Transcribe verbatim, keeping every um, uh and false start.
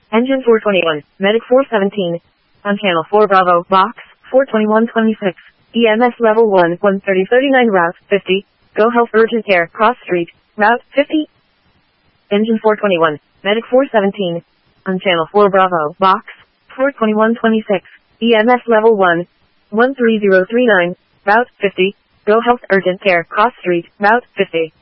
Engine four twenty-one, Medic four seventeen. On channel four Bravo, box, four twenty-one twenty-six. E M S level one, one thirty thirty-nine, route fifty. Go Health Urgent Care, cross street, route fifty. Engine four twenty-one, Medic four seventeen. On channel four Bravo, box, four twenty-one twenty-six. E M S level one, one three zero three nine, route fifty. Go Health Urgent Care, cross street, route fifty.